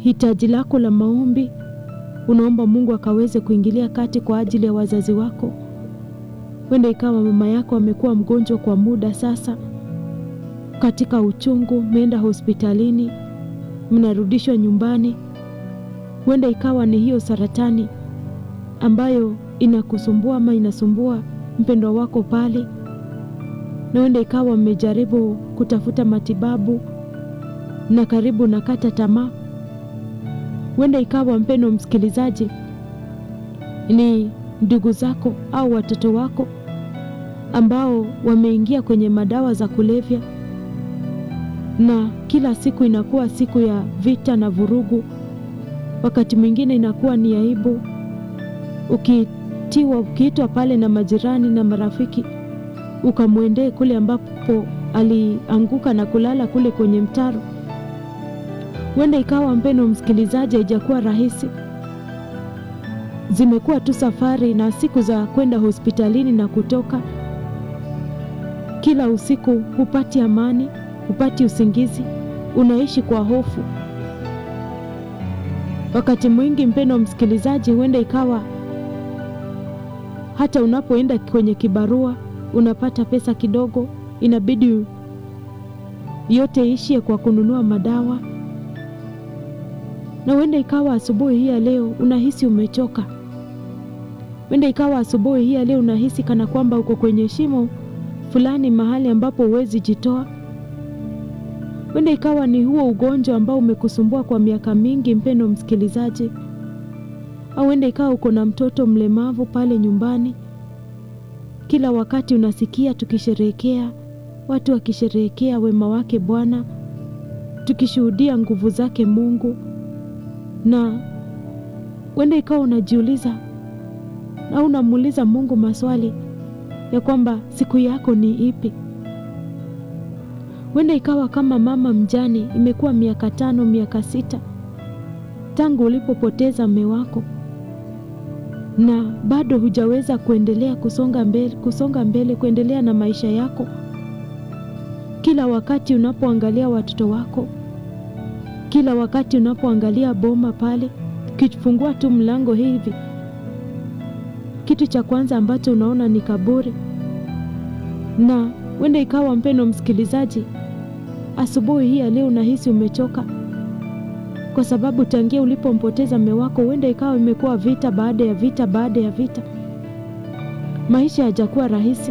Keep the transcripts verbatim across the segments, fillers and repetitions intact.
hitaji lako la maombi, unaomba Mungu akaweze kuingilia kati kwa ajili ya wazazi wako. Wenda ikawa mama yako amekuwa mgonjwa kwa muda sasa, katika uchungu, mmeenda hospitalini, mnarudishwa nyumbani. Wenda ikawa ni hiyo saratani ambayo inakusumbua ama inasumbua mpendwa wako pale. Na wenda ikawa mmejaribu kutafuta matibabu na karibu nakata tamaa. Wenda ikawa mpendwa msikilizaji, ni ndugu zako au watoto wako ambao wameingia kwenye madawa za kulevya, na kila siku inakuwa siku ya vita na vurugu. Wakati mwingine inakuwa ni aibu ukitiwa ukiitwa pale na majirani na marafiki ukamwendee kule ambapo alianguka na kulala kule kwenye mtaro. Wenda ikawa mpendwa msikilizaji, haijakuwa rahisi. Zimekuwa tu safari na siku za kwenda hospitalini na kutoka. Kila usiku hupati amani, hupati usingizi, unaishi kwa hofu. Wakati mwingi mpendwa msikilizaji, huenda ikawa hata unapoenda kwenye kibarua unapata pesa kidogo, inabidi yote ishie kwa kununua madawa. Na huenda ikawa asubuhi hii ya leo unahisi umechoka. Huenda ikawa asubuhi hii ya leo unahisi kana kwamba uko kwenye shimo fulani, mahali ambapo huwezi jitoa. Huenda ikawa ni huo ugonjwa ambao umekusumbua kwa miaka mingi mpendwa msikilizaji. Au huenda ikawa uko na mtoto mlemavu pale nyumbani. Kila wakati unasikia tukisherehekea, watu wakisherehekea wema wake Bwana, tukishuhudia nguvu zake Mungu. Na huenda ikawa unajiuliza au unamuuliza Mungu maswali ya kwamba siku yako ni ipi. Huenda ikawa kama mama mjane, imekuwa miaka tano, miaka sita tangu ulipopoteza mume wako, na bado hujaweza kuendelea kusonga mbele, kusonga mbele kuendelea na maisha yako. Kila wakati unapoangalia watoto wako, kila wakati unapoangalia boma pale, ukifungua tu mlango hivi, kitu cha kwanza ambacho unaona ni kaburi. Na huenda ikawa mpendwa msikilizaji, asubuhi hii ya leo unahisi umechoka, kwa sababu tangia ulipompoteza mume wako, huenda ikawa imekuwa vita baada ya vita baada ya vita. Maisha hayajakuwa rahisi.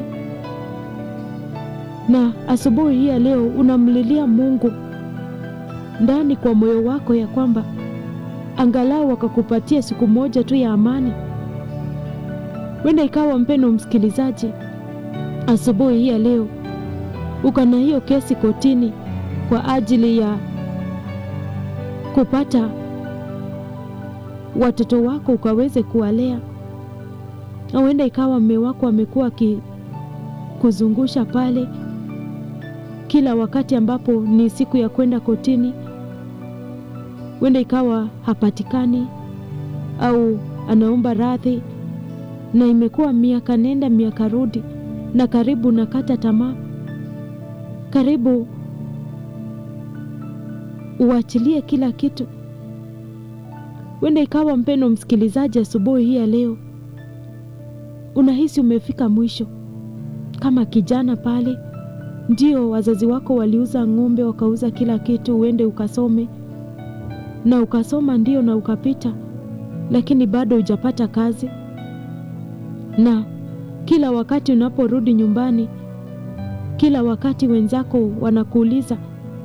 Na asubuhi hii ya leo unamlilia Mungu ndani kwa moyo wako ya kwamba angalau akakupatia siku moja tu ya amani. Huenda ikawa mpendwa msikilizaji, asubuhi hii ya leo uko na hiyo kesi kotini kwa ajili ya kupata watoto wako ukaweze kuwalea. Na huenda ikawa mume wako amekuwa kuzungusha pale kila wakati ambapo ni siku ya kwenda kotini. Huenda ikawa hapatikani au anaomba radhi, na imekuwa miaka nenda miaka rudi, na karibu nakata tamaa, karibu uachilie kila kitu. Huenda ikawa mpendwa msikilizaji, asubuhi hii ya leo unahisi umefika mwisho. Kama kijana pale, ndio wazazi wako waliuza ng'ombe, wakauza kila kitu uende ukasome, na ukasoma ndio na ukapita, lakini bado hujapata kazi. Na kila wakati unaporudi nyumbani, kila wakati wenzako wanakuuliza,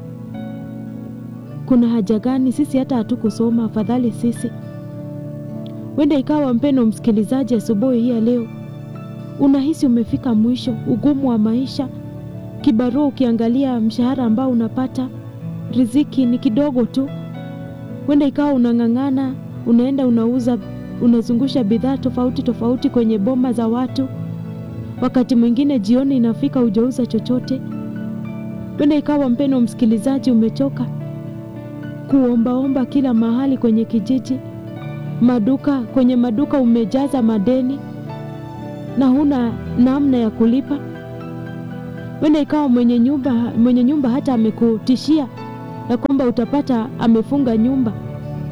kuna haja gani? Sisi hata hatukusoma, afadhali sisi. Huenda ikawa mpendwa msikilizaji, asubuhi hii ya leo unahisi umefika mwisho, ugumu wa maisha, kibarua, ukiangalia mshahara ambao unapata, riziki ni kidogo tu. Huenda ikawa unang'ang'ana, unaenda unauza, unazungusha bidhaa tofauti tofauti kwenye boma za watu. Wakati mwingine jioni inafika hujauza chochote. Huenda ikawa mpendwa msikilizaji, umechoka kuombaomba kila mahali kwenye kijiji, maduka, kwenye maduka umejaza madeni na huna namna ya kulipa. Huenda ikawa mwenye nyumba, mwenye nyumba hata amekutishia ya kwamba utapata amefunga nyumba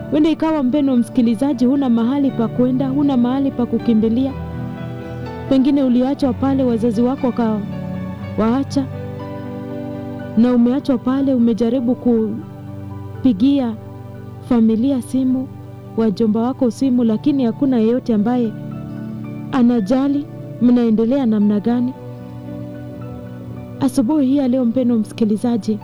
Wende ikawa mpendwa msikilizaji, huna mahali pa kwenda, huna mahali pa kukimbilia. Pengine uliachwa pale, wazazi wako waka waacha, na umeachwa pale. Umejaribu kupigia familia simu, wajomba wako simu, lakini hakuna yeyote ambaye anajali mnaendelea namna gani. Asubuhi hii leo mpendwa msikilizaji,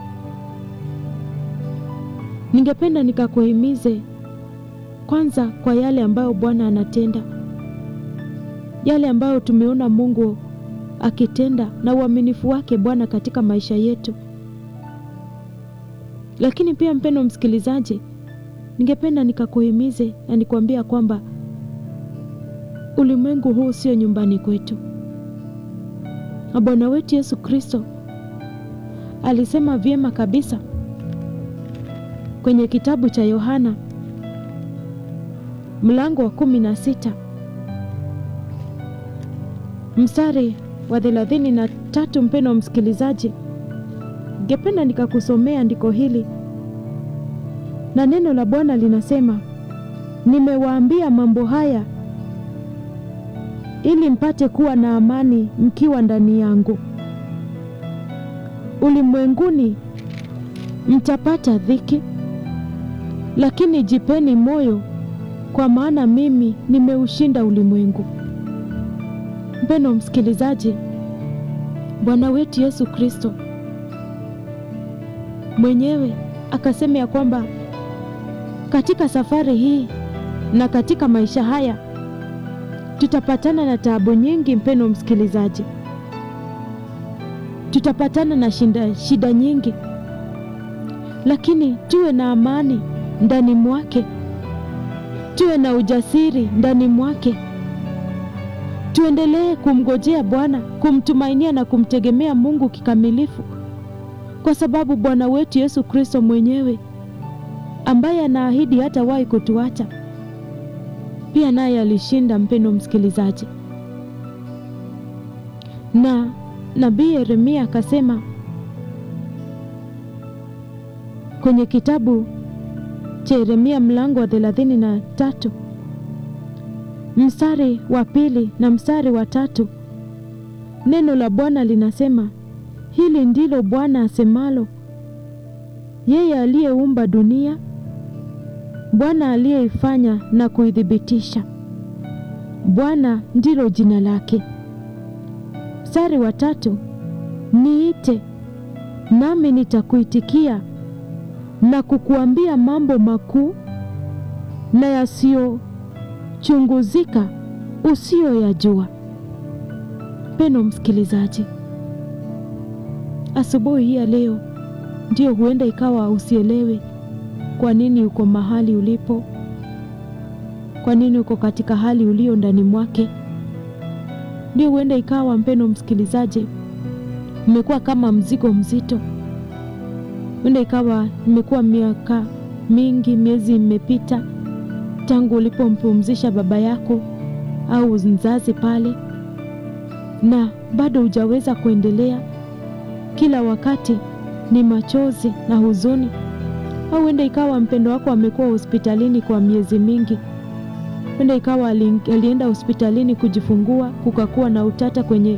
ningependa nikakuhimize kwanza kwa yale ambayo Bwana anatenda, yale ambayo tumeona Mungu akitenda na uaminifu wake Bwana katika maisha yetu. Lakini pia mpendwa msikilizaji, ningependa nikakuhimize na nikwambia kwamba ulimwengu huu sio nyumbani kwetu. Bwana wetu Yesu Kristo alisema vyema kabisa kwenye kitabu cha Yohana mlango wa kumi na sita mstari wa thelathini na tatu. Mpendwa msikilizaji, ningependa nikakusomea andiko hili, na neno la Bwana linasema, nimewaambia mambo haya ili mpate kuwa na amani mkiwa ndani yangu. Ulimwenguni mtapata dhiki, lakini jipeni moyo, kwa maana mimi nimeushinda ulimwengu. Mpendwa msikilizaji, Bwana wetu Yesu Kristo mwenyewe akasema ya kwamba katika safari hii na katika maisha haya tutapatana na taabu nyingi. Mpendwa msikilizaji, tutapatana na shida, shida nyingi, lakini tuwe na amani ndani mwake, tuwe na ujasiri ndani mwake. Tuendelee kumngojea Bwana, kumtumainia na kumtegemea Mungu kikamilifu, kwa sababu Bwana wetu Yesu Kristo mwenyewe ambaye anaahidi hatawahi kutuacha, pia naye alishinda. Mpendwa msikilizaji, na nabii Yeremia akasema kwenye kitabu cha Yeremia mlango wa thelathini na tatu mstari wa pili na mstari wa tatu, neno la Bwana linasema, hili ndilo Bwana asemalo, yeye aliyeumba dunia, Bwana aliyeifanya na kuidhibitisha, Bwana ndilo jina lake. Mstari wa tatu, niite nami nitakuitikia na kukuambia mambo makuu na yasiyochunguzika usiyoyajua. Mpendwa msikilizaji, asubuhi hii leo ndio huenda ikawa usielewe kwa nini uko mahali ulipo, kwa nini uko katika hali ulio ndani mwake. Ndio huenda ikawa mpendwa msikilizaji, umekuwa kama mzigo mzito. Huenda ikawa imekuwa miaka mingi, miezi imepita tangu ulipompumzisha baba yako au mzazi pale, na bado hujaweza kuendelea. Kila wakati ni machozi na huzuni. Au huenda ikawa mpendo wako amekuwa hospitalini kwa miezi mingi. Huenda ikawa alienda hospitalini kujifungua, kukakuwa na utata kwenye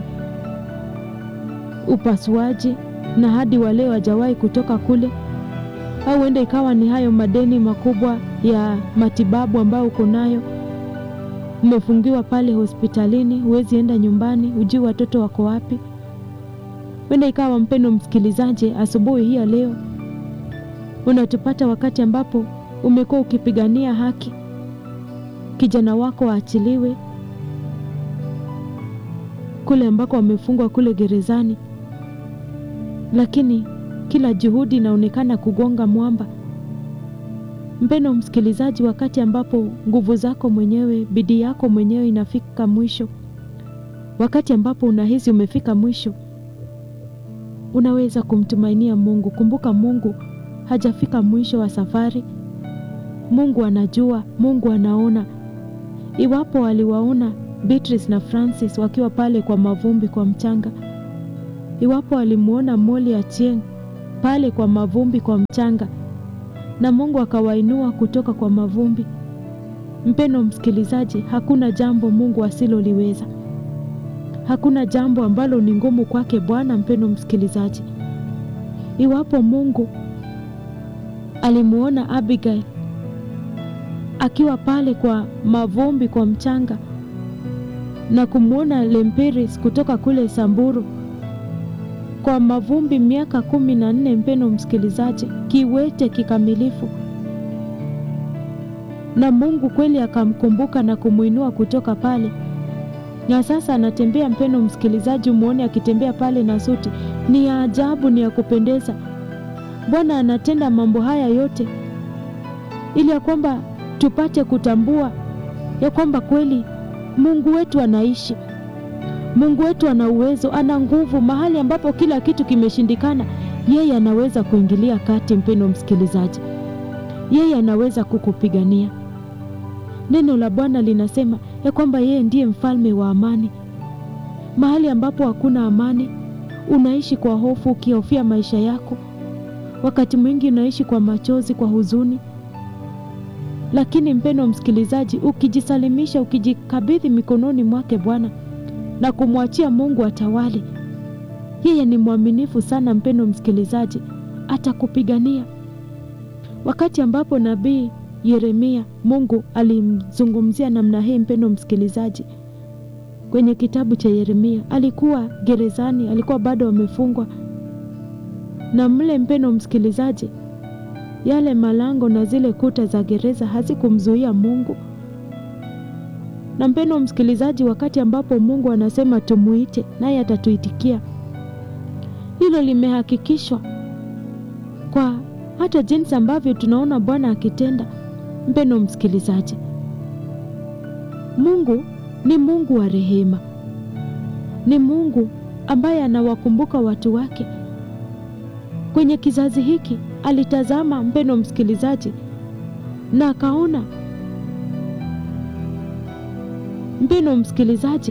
upasuaji, na hadi wa leo hajawahi kutoka kule. Au huenda ikawa ni hayo madeni makubwa ya matibabu ambayo uko nayo. Umefungiwa pale hospitalini, huwezi enda nyumbani, hujui watoto wako wapi. Huenda ikawa mpendwa msikilizaji, asubuhi hii leo unatupata wakati ambapo umekuwa ukipigania haki, kijana wako aachiliwe kule ambako wamefungwa kule gerezani, lakini kila juhudi inaonekana kugonga mwamba. Mpendwa msikilizaji, wakati ambapo nguvu zako mwenyewe, bidii yako mwenyewe inafika mwisho, wakati ambapo unahisi umefika mwisho, unaweza kumtumainia Mungu. Kumbuka, Mungu hajafika mwisho wa safari. Mungu anajua, Mungu anaona. Iwapo aliwaona Beatrice na Francis wakiwa pale kwa mavumbi kwa mchanga, iwapo alimuona Molly Achieng pale kwa mavumbi kwa mchanga, na Mungu akawainua kutoka kwa mavumbi. Mpendwa msikilizaji, hakuna jambo Mungu asiloliweza. Hakuna jambo ambalo ni ngumu kwake Bwana. Mpendwa msikilizaji, iwapo Mungu alimuona Abigail akiwa pale kwa mavumbi, kwa mchanga, na kumuona Lempiris kutoka kule Samburu kwa mavumbi miaka kumi na nne, mpendwa msikilizaji, kiwete kikamilifu, na Mungu kweli akamkumbuka na kumuinua kutoka pale, na sasa anatembea, mpendwa msikilizaji, muone akitembea pale na suti. Ni ya ajabu, ni ya kupendeza. Bwana anatenda mambo haya yote ili ya kwamba tupate kutambua ya kwamba kweli Mungu wetu anaishi. Mungu wetu ana uwezo, ana nguvu. Mahali ambapo kila kitu kimeshindikana, yeye anaweza kuingilia kati. Mpendwa msikilizaji, yeye anaweza kukupigania. Neno la Bwana linasema ya kwamba yeye ndiye mfalme wa amani. Mahali ambapo hakuna amani, unaishi kwa hofu, ukihofia maisha yako. Wakati mwingi unaishi kwa machozi, kwa huzuni. Lakini mpendwa msikilizaji, ukijisalimisha, ukijikabidhi mikononi mwake Bwana na kumwachia Mungu atawale, yeye ni mwaminifu sana. Mpendwa msikilizaji, atakupigania. Wakati ambapo nabii Yeremia, Mungu alimzungumzia namna hii, mpendwa msikilizaji, kwenye kitabu cha Yeremia, alikuwa gerezani, alikuwa bado amefungwa. Na mle, mpendwa msikilizaji, yale malango na zile kuta za gereza hazikumzuia Mungu. Na mpendwa msikilizaji, wakati ambapo Mungu anasema tumuite, naye atatuitikia, hilo limehakikishwa kwa hata jinsi ambavyo tunaona Bwana akitenda. Mpendwa msikilizaji, Mungu ni Mungu wa rehema. Ni Mungu ambaye anawakumbuka watu wake. Kwenye kizazi hiki alitazama, mpendwa msikilizaji, na akaona, mpendwa msikilizaji,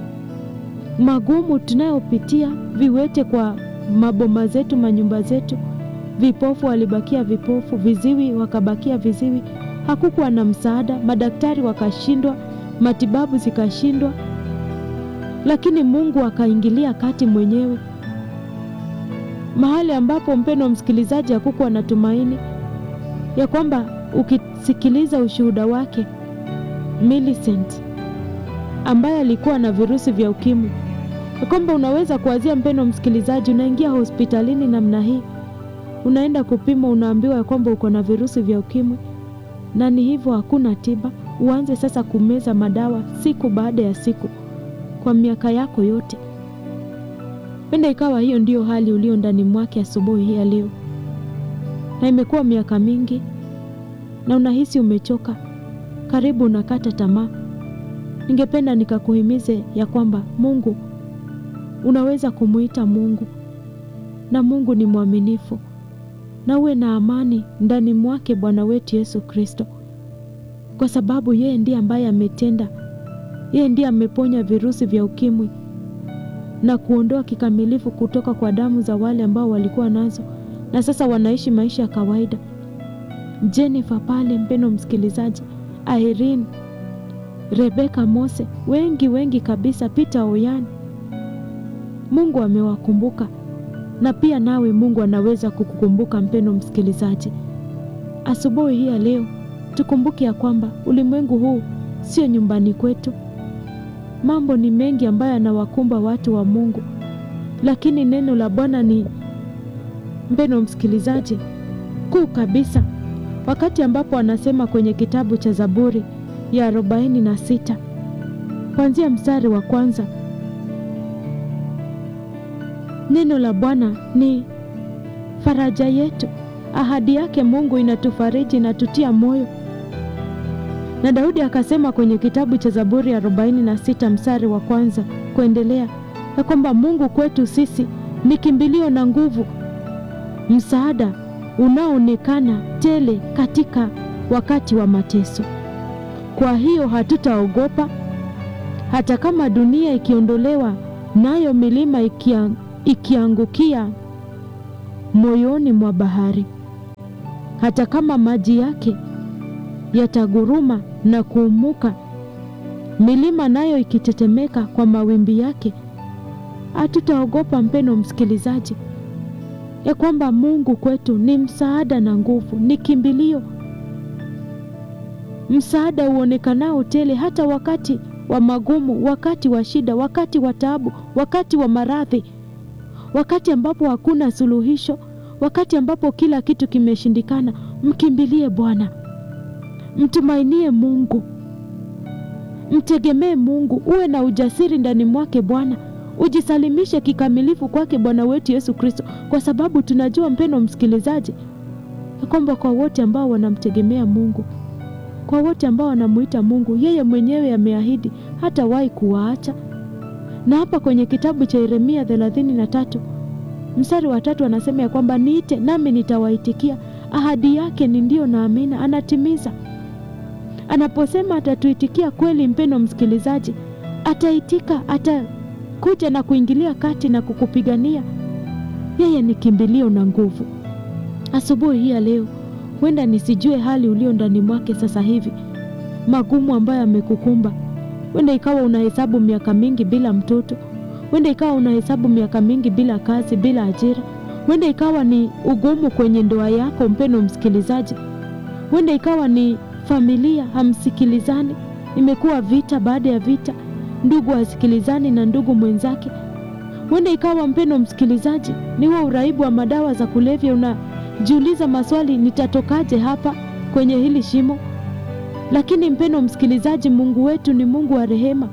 magumu tunayopitia, viwete kwa maboma zetu, manyumba zetu, vipofu walibakia vipofu, viziwi wakabakia viziwi. Hakukuwa na msaada, madaktari wakashindwa, matibabu zikashindwa, lakini Mungu akaingilia kati mwenyewe. Mahali ambapo, mpendwa msikilizaji, hakukuwa na tumaini, ya kwamba ukisikiliza ushuhuda wake Millicent, ambaye alikuwa na virusi vya ukimwi, ya kwamba unaweza kuanzia, mpendwa msikilizaji, unaingia hospitalini namna hii, unaenda kupima, unaambiwa ya kwamba uko na virusi vya ukimwi, na ni hivyo, hakuna tiba. Uanze sasa kumeza madawa siku baada ya siku kwa miaka yako yote. Penda ikawa hiyo ndiyo hali ulio ndani mwake asubuhi hii leo, na imekuwa miaka mingi, na unahisi umechoka, karibu unakata tamaa. Ningependa nikakuhimize ya kwamba Mungu, unaweza kumuita Mungu, na Mungu ni mwaminifu, na uwe na amani ndani mwake Bwana wetu Yesu Kristo, kwa sababu yeye ndiye ambaye ametenda. Yeye ndiye ameponya virusi vya ukimwi na kuondoa kikamilifu kutoka kwa damu za wale ambao walikuwa nazo, na sasa wanaishi maisha ya kawaida. Jennifer pale, mpendwa msikilizaji, Irene, Rebecca Mose, wengi wengi kabisa, Peter Oyani. Mungu amewakumbuka, na pia nawe Mungu anaweza kukukumbuka. Mpendwa msikilizaji, asubuhi hii ya leo tukumbuke ya kwamba ulimwengu huu sio nyumbani kwetu. Mambo ni mengi ambayo yanawakumba watu wa Mungu, lakini neno la Bwana ni, mpendwa msikilizaji, kuu kabisa. Wakati ambapo anasema kwenye kitabu cha Zaburi ya arobaini na sita kuanzia mstari wa kwanza, neno la Bwana ni faraja yetu. Ahadi yake Mungu inatufariji na tutia moyo. Na Daudi akasema kwenye kitabu cha Zaburi ya arobaini na sita mstari wa kwanza kuendelea, ya kwamba Mungu kwetu sisi ni kimbilio na nguvu, msaada unaoonekana tele katika wakati wa mateso. Kwa hiyo hatutaogopa, hata kama dunia ikiondolewa, nayo milima ikiangukia moyoni mwa bahari. hata kama maji yake yataguruma na kuumuka, milima nayo ikitetemeka kwa mawimbi yake, hatutaogopa mpendwa msikilizaji, ya kwamba Mungu kwetu ni msaada na nguvu, ni kimbilio. Msaada uonekanao tele hata wakati wa magumu, wakati wa shida, wakati wa taabu, wakati wa maradhi, wakati ambapo hakuna suluhisho, wakati ambapo kila kitu kimeshindikana. Mkimbilie Bwana, mtumainie Mungu, mtegemee Mungu, uwe na ujasiri ndani mwake Bwana, ujisalimishe kikamilifu kwake Bwana wetu Yesu Kristo, kwa sababu tunajua mpendwa msikilizaji, ya kwamba kwa wote ambao wanamtegemea Mungu, kwa wote ambao wanamuita Mungu, yeye mwenyewe ameahidi hatawahi kuwaacha. Na hapa kwenye kitabu cha Yeremia thelathini na tatu mstari wa tatu anasema ya kwamba niite nami nitawaitikia. Ahadi yake ni ndio na amina, anatimiza. Anaposema atatuitikia kweli, mpendwa msikilizaji, ataitika, atakuja na kuingilia kati na kukupigania. Yeye ni kimbilio na nguvu. Asubuhi hii ya leo, huenda nisijue hali ulio ndani mwake sasa hivi, magumu ambayo yamekukumba. Huenda ikawa unahesabu miaka mingi bila mtoto, huenda ikawa unahesabu miaka mingi bila kazi, bila ajira. Huenda ikawa ni ugumu kwenye ndoa yako mpendwa msikilizaji. Huenda ikawa ni familia hamsikilizani, imekuwa vita baada ya vita, ndugu hasikilizani na ndugu mwenzake. Huenda ikawa mpendwa msikilizaji ni huo uraibu wa madawa za kulevya, unajiuliza maswali, nitatokaje hapa kwenye hili shimo? Lakini mpendwa msikilizaji, Mungu wetu ni Mungu wa rehema,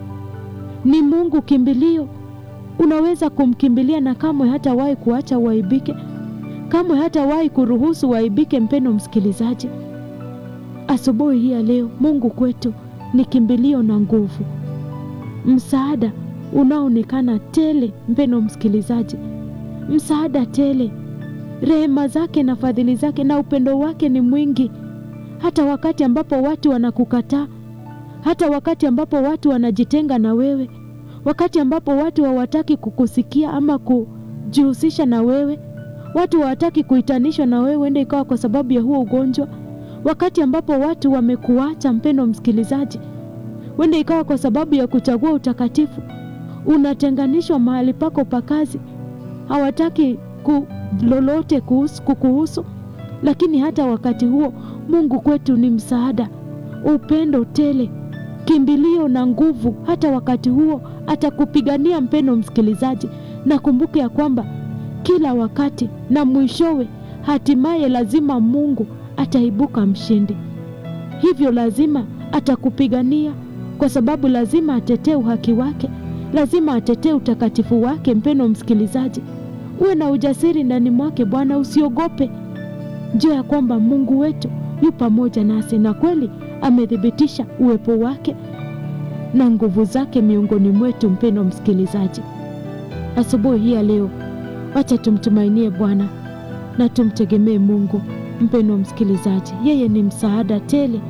ni Mungu kimbilio. Unaweza kumkimbilia na kamwe hatawahi kuacha uaibike, kamwe hatawahi kuruhusu uaibike mpendwa msikilizaji. Asubuhi hii ya leo, Mungu kwetu ni kimbilio na nguvu, msaada unaonekana tele mpendwa msikilizaji, msaada tele. Rehema zake na fadhili zake na upendo wake ni mwingi, hata wakati ambapo watu wanakukataa, hata wakati ambapo watu wanajitenga na wewe, wakati ambapo watu hawataki kukusikia ama kujihusisha na wewe, watu hawataki kuitanishwa na wewe, ende ikawa kwa sababu ya huo ugonjwa, wakati ambapo watu wamekuacha mpendwa msikilizaji, wende ikawa kwa sababu ya kuchagua utakatifu, unatenganishwa mahali pako pa kazi, hawataki ku lolote kuhusu, kukuhusu. Lakini hata wakati huo Mungu kwetu ni msaada, upendo tele, kimbilio na nguvu. Hata wakati huo atakupigania mpendwa msikilizaji, na kumbuke ya kwamba kila wakati na mwishowe hatimaye lazima Mungu ataibuka mshindi. Hivyo lazima atakupigania, kwa sababu lazima atetee uhaki wake, lazima atetee utakatifu wake. Mpendwa msikilizaji, uwe na ujasiri ndani mwake Bwana, usiogope. Jua ya kwamba Mungu wetu yu pamoja nasi, na kweli amethibitisha uwepo wake na nguvu zake miongoni mwetu. Mpendwa msikilizaji, asubuhi hii ya leo, wacha tumtumainie Bwana na tumtegemee Mungu. Mpendwa msikilizaji, yeye ni msaada tele,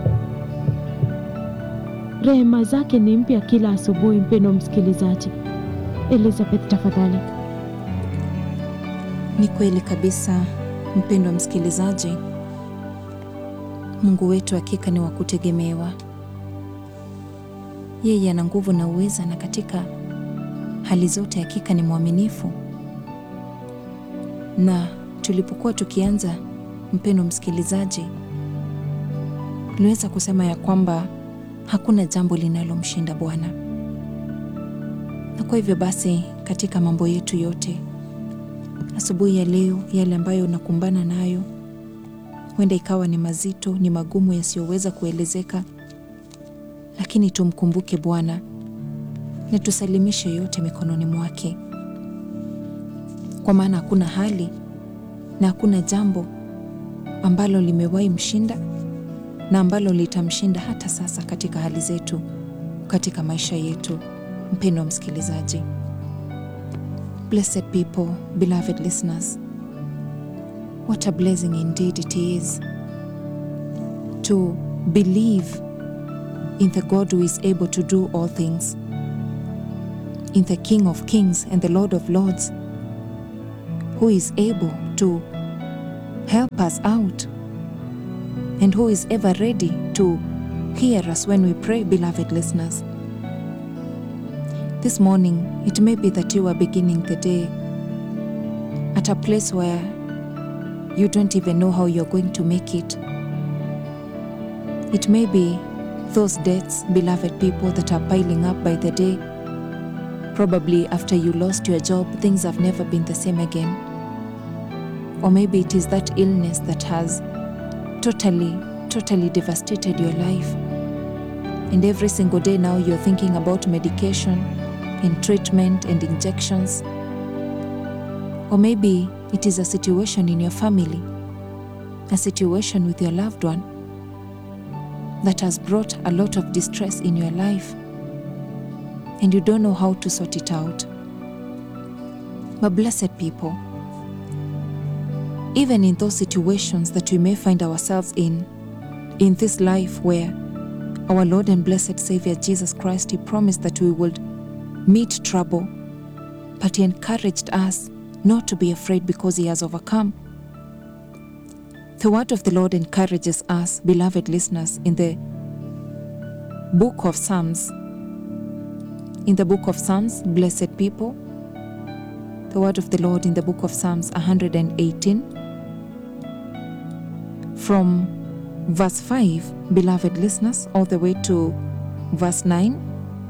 rehema zake ni mpya kila asubuhi. Mpendwa msikilizaji. Elizabeth, tafadhali. Ni kweli kabisa mpendwa msikilizaji, Mungu wetu hakika ni wa kutegemewa. Yeye ana nguvu na uweza, na katika hali zote hakika ni mwaminifu. Na tulipokuwa tukianza mpendwa msikilizaji, tuliweza kusema ya kwamba hakuna jambo linalomshinda Bwana. Na kwa hivyo basi, katika mambo yetu yote asubuhi ya leo, yale ambayo unakumbana nayo, huenda ikawa ni mazito, ni magumu yasiyoweza kuelezeka, lakini tumkumbuke Bwana na tusalimishe yote mikononi mwake, kwa maana hakuna hali na hakuna jambo ambalo limewahi mshinda na ambalo litamshinda hata sasa katika hali zetu, katika maisha yetu. Mpendwa msikilizaji, blessed people, beloved listeners, what a blessing indeed it is to believe in the God who is able to do all things, in the King of Kings and the Lord of Lords, who is able to help us out, and who is ever ready to hear us when we pray, beloved listeners. This morning, it may be that you are beginning the day at a place where you don't even know how you're going to make it. It may be those debts, beloved people, that are piling up by the day. Probably after you lost your job, things have never been the same again. Or maybe it is that illness that has totally, totally devastated your life. And every single day now you're thinking about medication and treatment and injections. Or maybe it is a situation in your family, a situation with your loved one that has brought a lot of distress in your life, and you don't know how to sort it out. But blessed people, even in those situations that we may find ourselves in, in this life where our Lord and blessed Savior Jesus Christ, He promised that we would meet trouble, but He encouraged us not to be afraid because He has overcome. The word of the Lord encourages us, beloved listeners, in the book of Psalms. In the book of Psalms, blessed people, the word of the Lord in the book of Psalms one hundred eighteen, from verse five, beloved listeners, all the way to verse nine.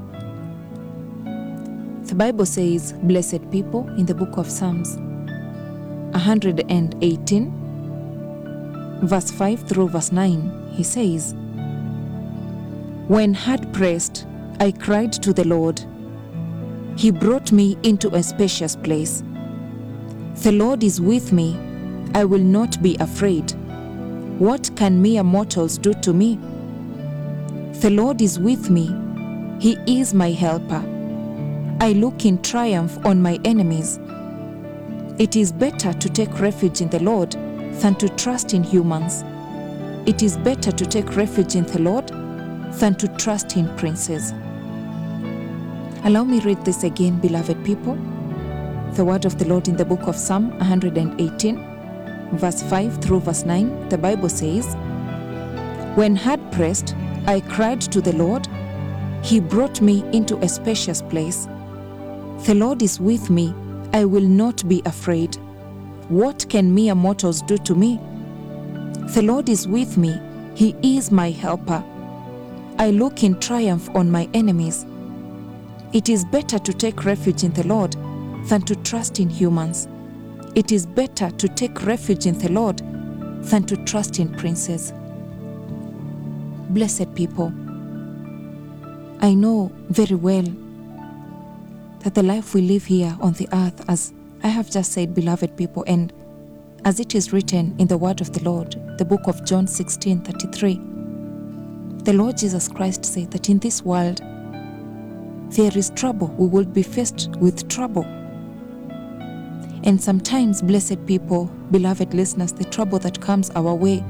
The Bible says, blessed people, in the book of Psalms one hundred eighteen, verse five through verse nine, he says, "When hard pressed, I cried to the Lord. He brought me into a spacious place. The Lord is with me. I will not be afraid. What can mere mortals do to me? The Lord is with me. He is my helper. I look in triumph on my enemies. It is better to take refuge in the Lord than to trust in humans. It is better to take refuge in the Lord than to trust in princes." Allow me read this again, beloved people. The word of the Lord in the book of Psalm one hundred eighteen, verse five through verse nine, the Bible says, "When hard pressed, I cried to the Lord. He brought me into a spacious place. The Lord is with me. I will not be afraid. What can mere mortals do to me? The Lord is with me. He is my helper. I look in triumph on my enemies. It is better to take refuge in the Lord than to trust in humans. It is better to take refuge in the Lord than to trust in princes." Blessed people, I know very well that the life we live here on the earth, as I have just said, beloved people, and as it is written in the word of the Lord, the book of John sixteen thirty-three, the Lord Jesus Christ said that in this world there is trouble. We will be faced with trouble. And sometimes, blessed people, beloved listeners, the trouble that comes our way,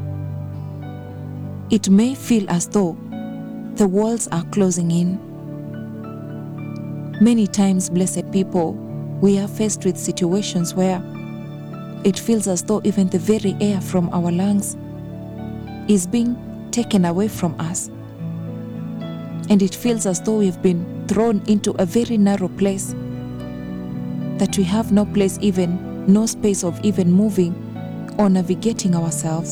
it may feel as though the walls are closing in. Many times, blessed people, we are faced with situations where it feels as though even the very air from our lungs is being taken away from us. And it feels as though we've been thrown into a very narrow place, that we have no place, even no space of even moving or navigating ourselves.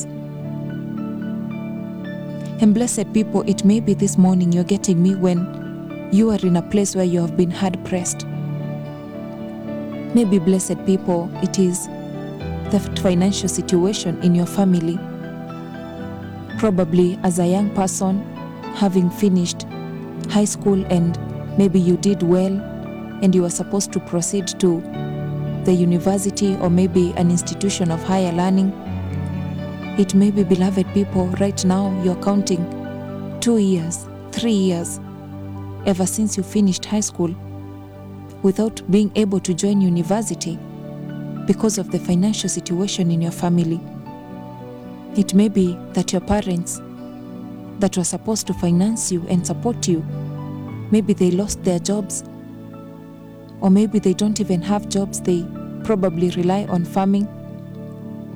And blessed people, it may be this morning you're getting me when you are in a place where you have been hard pressed. Maybe, blessed people, it is the financial situation in your family. Probably as a young person, having finished high school, and maybe you did well and you were supposed to proceed to the university or maybe an institution of higher learning. It may be, beloved people, right now you're counting two years, three years, ever since you finished high school, without being able to join university because of the financial situation in your family. It may be that your parents that were supposed to finance you and support you, maybe they lost their jobs, or maybe they don't even have jobs. They probably rely on farming.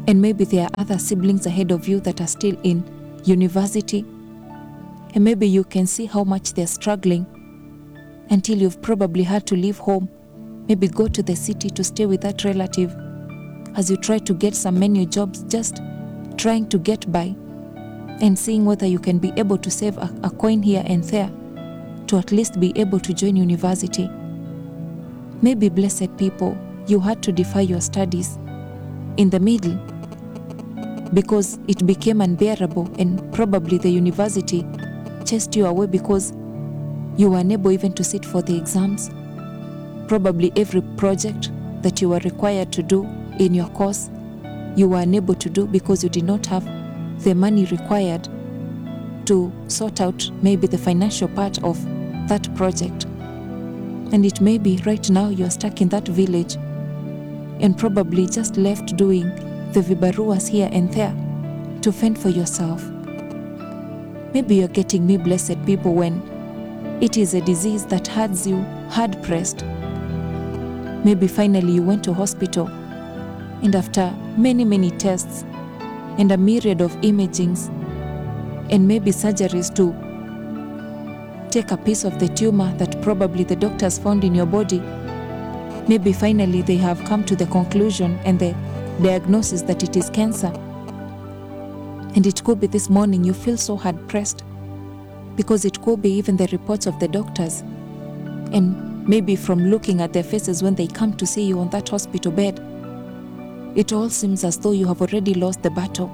And maybe there are other siblings ahead of you that are still in university. And maybe you can see how much they're struggling until you've probably had to leave home, maybe go to the city to stay with that relative as you try to get some menial jobs, just trying to get by and seeing whether you can be able to save a, a coin here and there to at least be able to join university. Maybe, blessed people, you had to defer your studies in the middle because it became unbearable, and probably the university chased you away because you were unable even to sit for the exams. Probably every project that you were required to do in your course, you were unable to do because you did not have the money required to sort out maybe the financial part of that project. And it may be right now you're stuck in that village and probably just left doing the vibaruas here and there to fend for yourself. Maybe you're getting me, blessed people, when it is a disease that has you hard pressed. Maybe finally you went to hospital, and after many, many tests and a myriad of imagings and maybe surgeries to take a piece of the tumor that probably the doctors found in your body, maybe finally they have come to the conclusion and the diagnosis that it is cancer. And it could be this morning you feel so hard pressed because it could be even the reports of the doctors, and maybe from looking at their faces when they come to see you on that hospital bed, it all seems as though you have already lost the battle.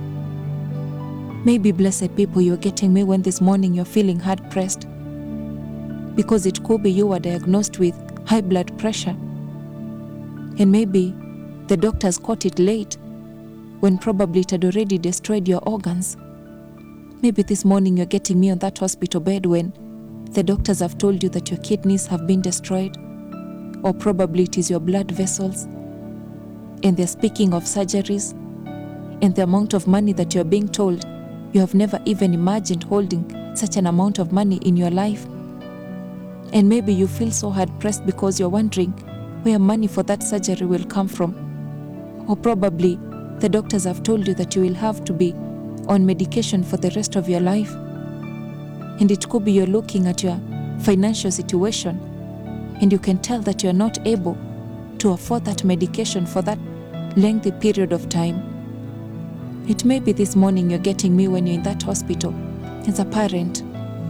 Maybe, blessed people, you're getting me when this morning you're feeling hard pressed because it could be you were diagnosed with high blood pressure, and maybe the doctors caught it late when probably it had already destroyed your organs. Maybe this morning you're getting me on that hospital bed when the doctors have told you that your kidneys have been destroyed, or probably it is your blood vessels, and they're speaking of surgeries and the amount of money that you're being told you have never even imagined holding such an amount of money in your life. And maybe you feel so hard pressed because you're wondering where money for that surgery will come from, or probably the doctors have told you that you will have to be on medication for the rest of your life. And it could be you're looking at your financial situation and you can tell that you're not able to afford that medication for that lengthy period of time. It may be this morning you're getting me when you're in that hospital as a parent.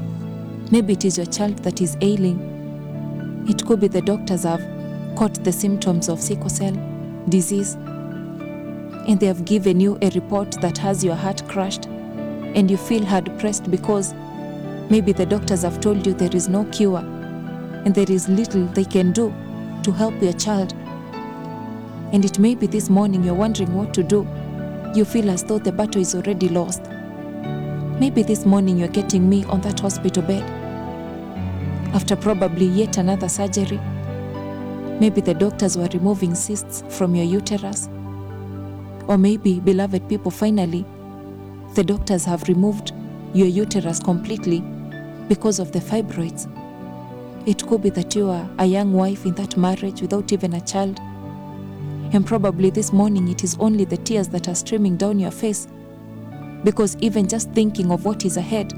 Maybe it is your child that is ailing. It could be the doctors have caught the symptoms of sickle cell disease and they have given you a report that has your heart crushed, and you feel hard pressed because maybe the doctors have told you there is no cure and there is little they can do to help your child. And it may be this morning you're wondering what to do. You feel as though the battle is already lost. Maybe this morning you're getting me on that hospital bed after probably yet another surgery. Maybe the doctors were removing cysts from your uterus. Or maybe, beloved people, finally the doctors have removed your uterus completely because of the fibroids. It could be that you are a young wife in that marriage without even a child, and probably this morning it is only the tears that are streaming down your face because even just thinking of what is ahead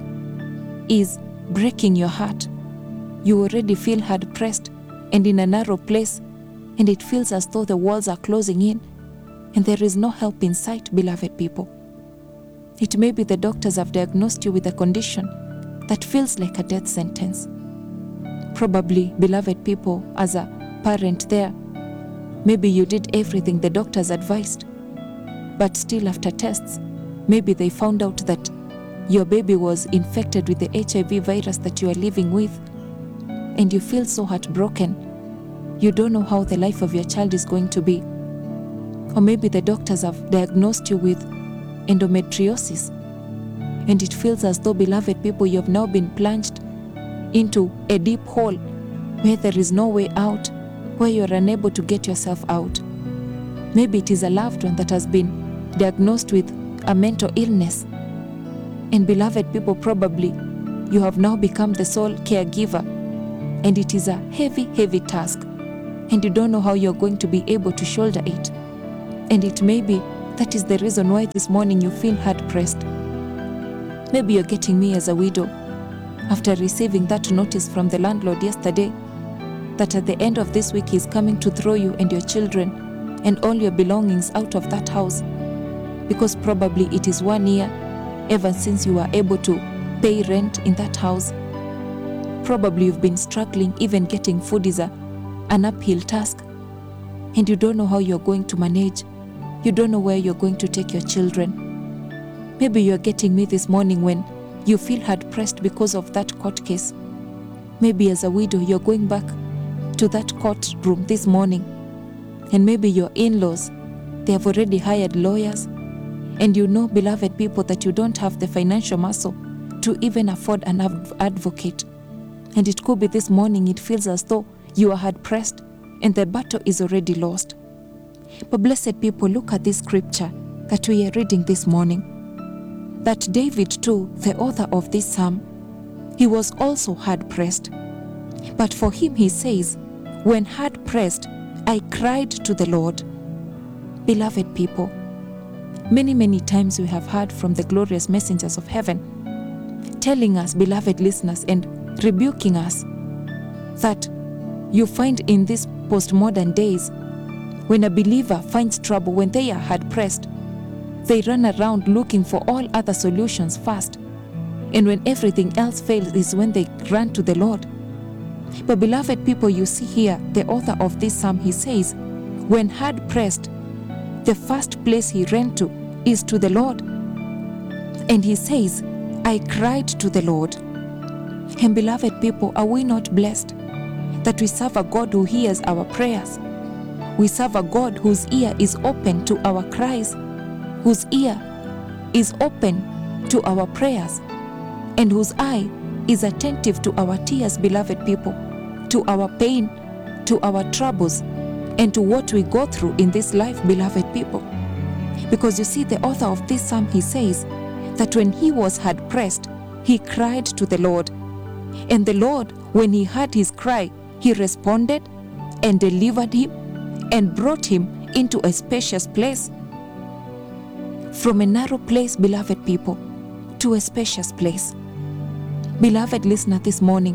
is breaking your heart. You already feel hard pressed and in a narrow place, and it feels as though the walls are closing in and there is no help in sight, beloved people. It may be the doctors have diagnosed you with a condition that feels like a death sentence. Probably, beloved people, as a parent there, maybe you did everything the doctors advised, but still after tests, maybe they found out that your baby was infected with the H I V virus that you are living with, and you feel so heartbroken. You don't know how the life of your child is going to be. Or maybe the doctors have diagnosed you with endometriosis, and it feels as though, beloved people, you have now been plunged into a deep hole where there is no way out, where you are unable to get yourself out. Maybe it is a loved one that has been diagnosed with a mental illness, and beloved people, probably you have now become the sole caregiver, and it is a heavy, heavy task, and you don't know how you're going to be able to shoulder it. And it may be That is the reason why this morning you feel hard-pressed. Maybe you're getting me as a widow after receiving that notice from the landlord yesterday that at the end of this week he's coming to throw you and your children and all your belongings out of that house, because probably it is one year ever since you were able to pay rent in that house. Probably you've been struggling, even getting food is a, an uphill task, and you don't know how you're going to manage. You don't know where you're going to take your children. Maybe you're getting me this morning when you feel hard-pressed because of that court case. Maybe as a widow, you're going back to that courtroom this morning, and maybe your in-laws, they have already hired lawyers, and you know, beloved people, that you don't have the financial muscle to even afford an adv- advocate. And it could be this morning it feels as though you are hard-pressed and the battle is already lost. But blessed people, look at this scripture that we are reading this morning. That David too, the author of this psalm, he was also hard-pressed. But for him he says, when hard-pressed, I cried to the Lord. Beloved people, many, many times we have heard from the glorious messengers of heaven, telling us, beloved listeners, and rebuking us, that you find in these postmodern days, when a believer finds trouble, when they are hard-pressed, they run around looking for all other solutions first. And when everything else fails is when they run to the Lord. But beloved people, you see here, the author of this psalm, he says, when hard-pressed, the first place he ran to is to the Lord. And he says, I cried to the Lord. And beloved people, are we not blessed that we serve a God who hears our prayers? We serve a God whose ear is open to our cries, whose ear is open to our prayers, and whose eye is attentive to our tears, beloved people, to our pain, to our troubles, and to what we go through in this life, beloved people. Because you see, the author of this psalm, he says that when he was hard-pressed, he cried to the Lord. And the Lord, when he heard his cry, he responded and delivered him and brought him into a spacious place. From a narrow place, beloved people, to a spacious place. Beloved listener, this morning,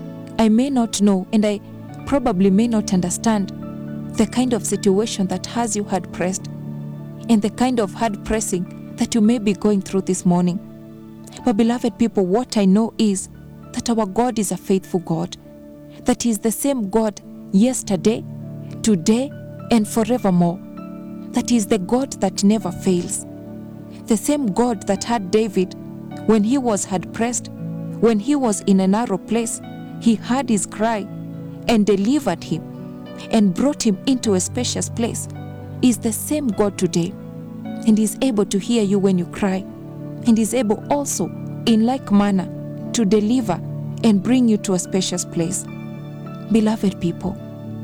I may not know, and I probably may not understand the kind of situation that has you hard-pressed and the kind of hard-pressing that you may be going through this morning. But beloved people, what I know is that our God is a faithful God, that He is the same God yesterday, today, and forevermore, that He is the God that never fails, the same God that had David when he was hard-pressed, when he was in a narrow place. He heard his cry and delivered him and brought him into a spacious place. He is the same God today, and He is able to hear you when you cry, and He is able also in like manner to deliver and bring you to a spacious place. Beloved people,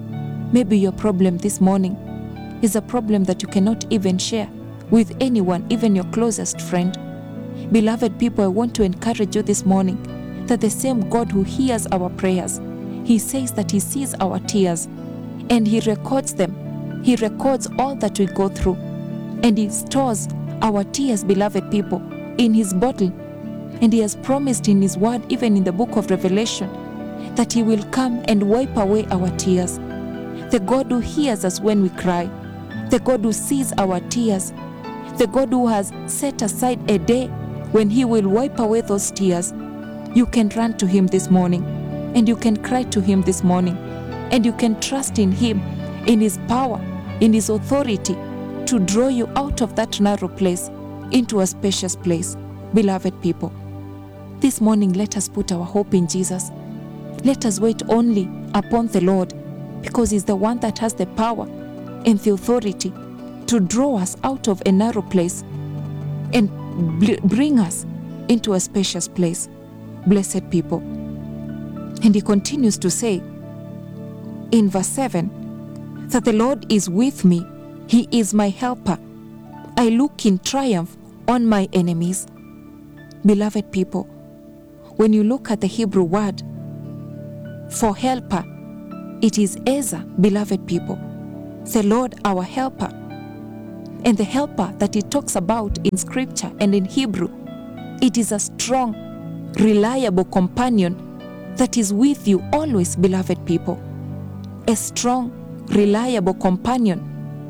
maybe your problem this morning is a problem that you cannot even share with anyone, even your closest friend. Beloved people, I want to encourage you this morning that the same God who hears our prayers, He says that He sees our tears and He records them. He records all that we go through, and He stores our tears, beloved people, in His bottle. And He has promised in His word, even in the book of Revelation, that He will come and wipe away our tears. The God who hears us when we cry, the God who sees our tears, the God who has set aside a day when He will wipe away those tears. You can run to Him this morning, and you can cry to Him this morning, and you can trust in Him, in His power, in His authority to draw you out of that narrow place into a spacious place. Beloved people, this morning let us put our hope in Jesus. Let us wait only upon the Lord, because He's the one that has the power and the authority to draw us out of a narrow place and bl- bring us into a spacious place. Blessed people. And He continues to say in verse seven that the Lord is with me, He is my helper. I look in triumph on my enemies. Beloved people, when you look at the Hebrew word for helper, it is Ezer, beloved people, the Lord our helper. And the helper that it talks about in scripture and in Hebrew, it is a strong, reliable companion that is with you always, beloved people. A strong, reliable companion.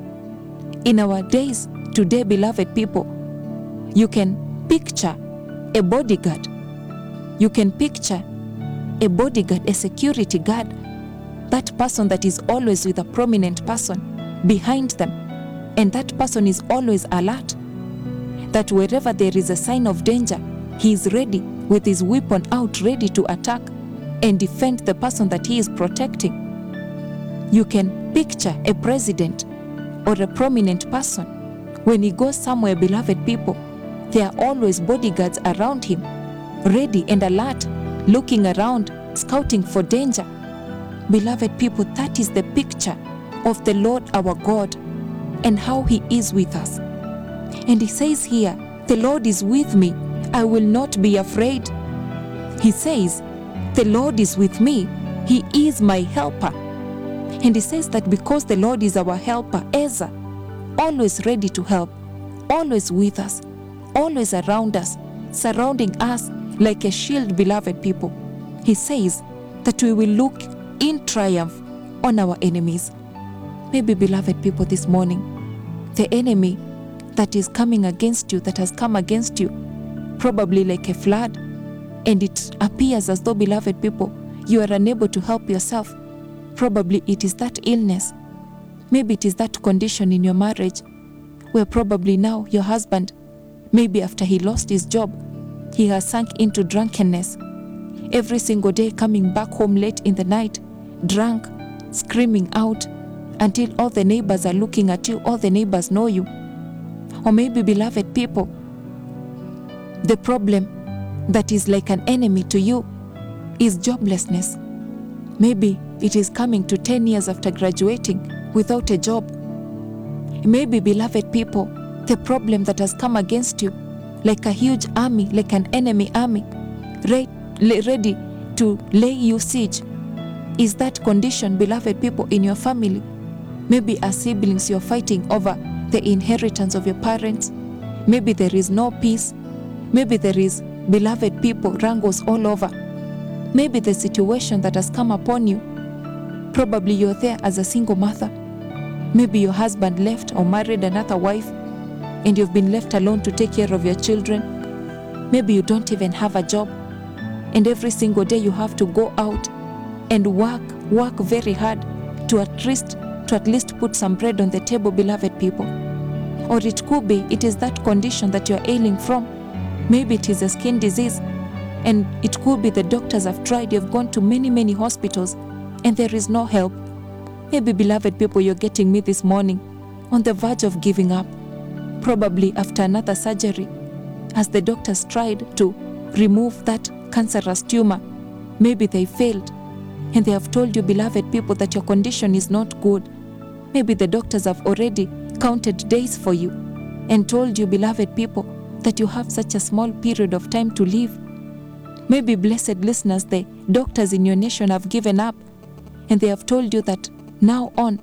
In our days today, beloved people, you can picture a bodyguard. You can picture a bodyguard, a security guard, that person that is always with a prominent person behind them. And that person is always alert, that wherever there is a sign of danger, he is ready with his weapon out, ready to attack and defend the person that he is protecting. You can picture a president or a prominent person. When he goes somewhere, beloved people, there are always bodyguards around him, ready and alert, looking around, scouting for danger. Beloved people, that is the picture of the Lord our God and how he is with us. And he says here, the Lord is with me, I will not be afraid. He says, the Lord is with me, he is my helper. And he says that because the Lord is our helper, Ezra, always ready to help, always with us, always around us, surrounding us like a shield, beloved people. He says that we will look in triumph on our enemies. Maybe, beloved people, this morning, the enemy that is coming against you, that has come against you, probably like a flood, and it appears as though, beloved people, you are unable to help yourself. Probably it is that illness. Maybe it is that condition in your marriage where probably now your husband, maybe after he lost his job, he has sunk into drunkenness. Every single day coming back home late in the night, drunk, screaming out until all the neighbors are looking at you, all the neighbors know you. Or maybe, beloved people, the problem that is like an enemy to you is joblessness. Maybe it is coming to ten years after graduating without a job. Maybe, beloved people, the problem that has come against you like a huge army, like an enemy army, ready, ready to lay you siege, is that condition, beloved people, in your family. Maybe as siblings you're fighting over the inheritance of your parents. Maybe there is no peace. Maybe there is, beloved people, wrangles all over. Maybe the situation that has come upon you, probably you're there as a single mother. Maybe your husband left or married another wife and you've been left alone to take care of your children. Maybe you don't even have a job and every single day you have to go out and work, work very hard to at least to at least put some bread on the table, beloved people. Or it could be it is that condition that you're ailing from. Maybe it is a skin disease, and it could be the doctors have tried, you've gone to many, many hospitals, and there is no help. Maybe, beloved people, you're getting me this morning on the verge of giving up, probably after another surgery, as the doctors tried to remove that cancerous tumor. Maybe they failed, and they have told you, beloved people, that your condition is not good. Maybe the doctors have already counted days for you and told you, beloved people, that you have such a small period of time to live. Maybe, blessed listeners, the doctors in your nation have given up and they have told you that now on,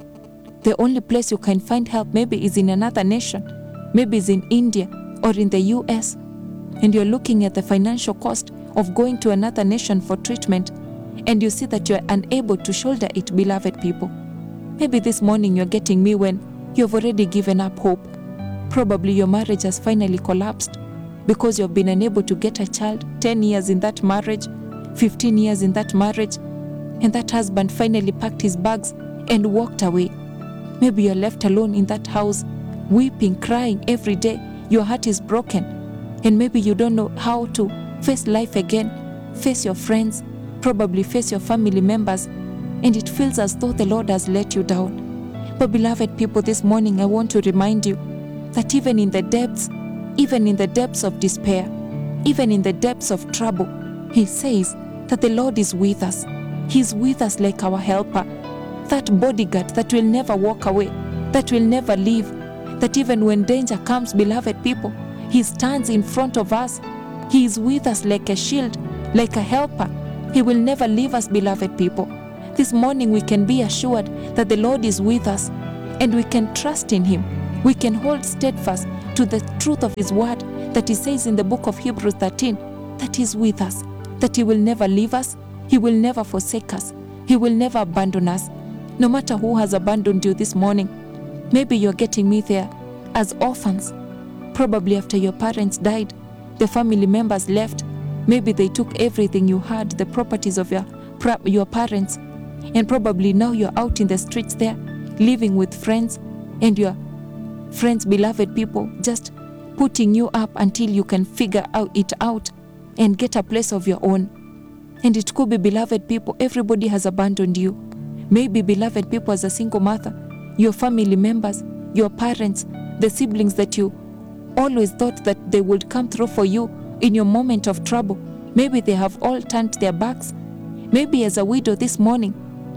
the only place you can find help maybe is in another nation, maybe is in India or in the U S, and you're looking at the financial cost of going to another nation for treatment, and you see that you're unable to shoulder it, beloved people. Maybe this morning you're getting me when you've already given up hope. Probably your marriage has finally collapsed because you've been unable to get a child, ten years in that marriage, fifteen years in that marriage, and that husband finally packed his bags and walked away. Maybe you're left alone in that house, weeping, crying every day. Your heart is broken, and maybe you don't know how to face life again, face your friends, probably face your family members, and it feels as though the Lord has let you down. But beloved people, this morning I want to remind you that even in the depths, even in the depths of despair, even in the depths of trouble, He says that the Lord is with us. He's with us like our helper, that bodyguard that will never walk away, that will never leave, that even when danger comes, beloved people, He stands in front of us. He is with us like a shield, like a helper. He will never leave us, beloved people. This morning we can be assured that the Lord is with us and we can trust in Him We can hold steadfast to the truth of his word that he says in the book of Hebrews thirteen that he's with us, that he will never leave us, he will never forsake us, he will never abandon us. No matter who has abandoned you this morning, maybe you're getting me there as orphans. Probably after your parents died, the family members left. Maybe they took everything you had, the properties of your, your parents, and probably now you're out in the streets there, living with friends, and your friends, beloved people, just putting you up until you can figure out it out and get a place of your own. And it could be, beloved people, everybody has abandoned you. Maybe, beloved people, as a single mother, your family members, your parents, the siblings that you always thought that they would come through for you in your moment of trouble, maybe they have all turned their backs. Maybe as a widow this morning,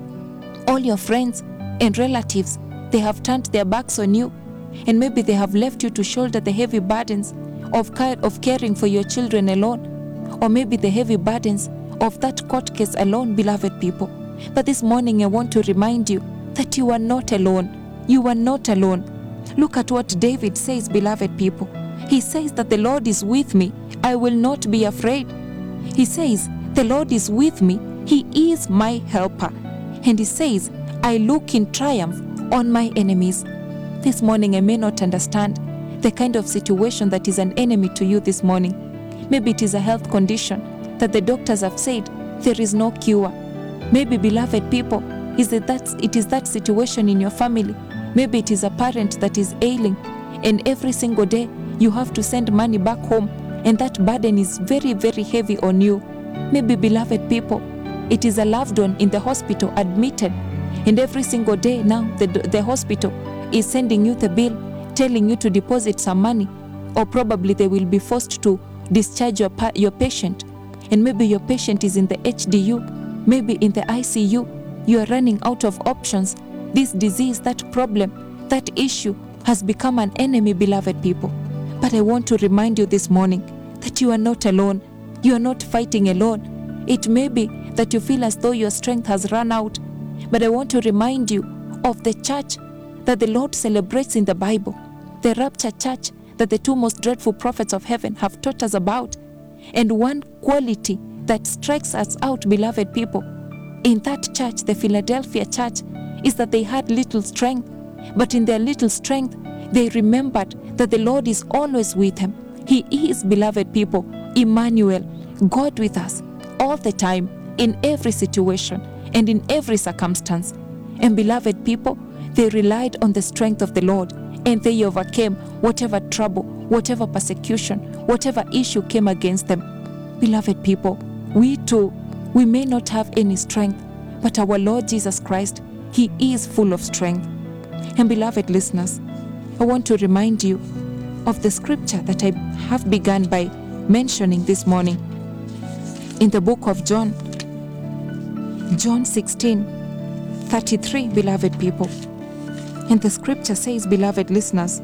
all your friends and relatives, they have turned their backs on you, and maybe they have left you to shoulder the heavy burdens of, care, of caring for your children alone, or maybe the heavy burdens of that court case alone, beloved people. But this morning I want to remind you that you are not alone. You are not alone. Look at what David says, beloved people. He says that the Lord is with me, I will not be afraid. He says, the Lord is with me, he is my helper. And he says, I look in triumph on my enemies. This morning I may not understand the kind of situation that is an enemy to you this morning. Maybe it is a health condition that the doctors have said there is no cure. Maybe, beloved people, is it that it is that situation in your family. Maybe it is a parent that is ailing, and every single day you have to send money back home, and that burden is very, very heavy on you. Maybe, beloved people, it is a loved one in the hospital admitted, and every single day now the, the hospital is sending you the bill, telling you to deposit some money, or probably they will be forced to discharge your, your patient. And maybe your patient is in the H D U, maybe in the I C U. You are running out of options. This disease, that problem, that issue has become an enemy, beloved people. But I want to remind you this morning that you are not alone. You are not fighting alone. It may be that you feel as though your strength has run out, but I want to remind you of the church that the Lord celebrates in the Bible, the rapture church that the two most dreadful prophets of heaven have taught us about. And one quality that strikes us out, beloved people, in that church, the Philadelphia church, is that they had little strength, but in their little strength, they remembered that the Lord is always with them. He is, beloved people, Emmanuel, God with us, all the time, in every situation and in every circumstance. And beloved people, they relied on the strength of the Lord, and they overcame whatever trouble, whatever persecution, whatever issue came against them. Beloved people, we too, we may not have any strength, but our Lord Jesus Christ, he is full of strength. And beloved listeners, I want to remind you of the scripture that I have begun by mentioning this morning in the book of John, John sixteen thirty-three, beloved people. And the scripture says, beloved listeners,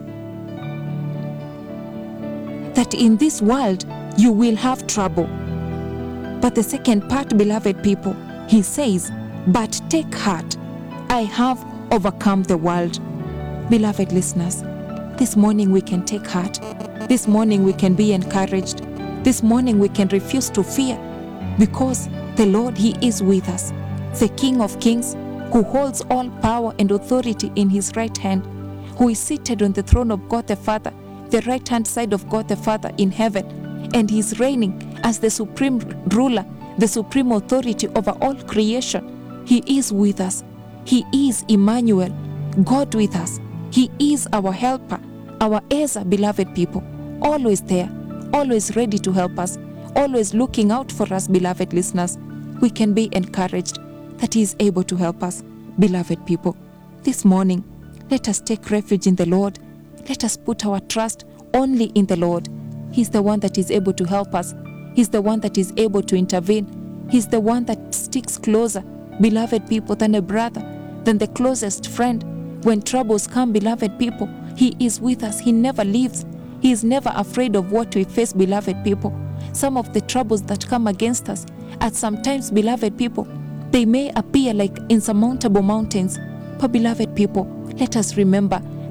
that in this world you will have trouble. But the second part, beloved people, he says, but take heart, I have overcome the world. Beloved listeners, this morning we can take heart. This morning we can be encouraged. This morning we can refuse to fear, because the Lord, he is with us. The King of Kings, who holds all power and authority in his right hand, who is seated on the throne of God the Father, the right hand side of God the Father in heaven, and he is reigning as the supreme ruler, the supreme authority over all creation. He is with us. He is Emmanuel, God with us. He is our helper, our Ezer, beloved people, always there, always ready to help us, always looking out for us, beloved listeners. We can be encouraged that he is able to help us, beloved people. This morning, let us take refuge in the Lord. Let us put our trust only in the Lord. He's the one that is able to help us. He's the one that is able to intervene. He's the one that sticks closer, beloved people, than a brother, than the closest friend. When troubles come, beloved people, he is with us. He never leaves. He is never afraid of what we face, beloved people. Some of the troubles that come against us, at sometimes, beloved people, they may appear like insurmountable mountains. But beloved people, let us remember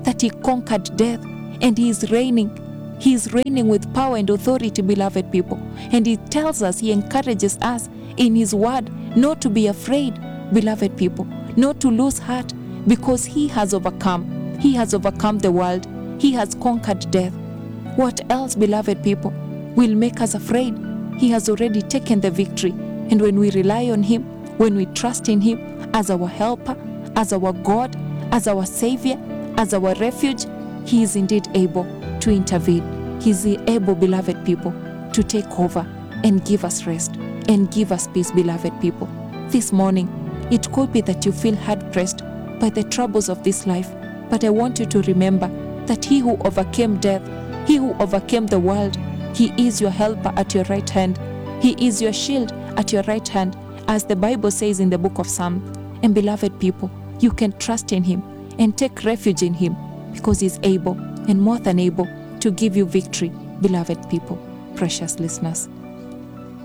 that he conquered death and he is reigning. He is reigning with power and authority, beloved people. And he tells us, he encourages us in his word not to be afraid, beloved people, not to lose heart, because he has overcome. He has overcome the world. He has conquered death. What else, beloved people, will make us afraid? He has already taken the victory. And when we rely on him, when we trust in him as our helper, as our God, as our Savior, as our refuge, he is indeed able to intervene. He is able, beloved people, to take over and give us rest and give us peace, beloved people. This morning, it could be that you feel hard-pressed by the troubles of this life, but I want you to remember that he who overcame death, he who overcame the world, he is your helper at your right hand. He is your shield at your right hand, as the Bible says in the book of Psalms. And beloved people, you can trust in him and take refuge in him, because he's able and more than able to give you victory, beloved people, precious listeners.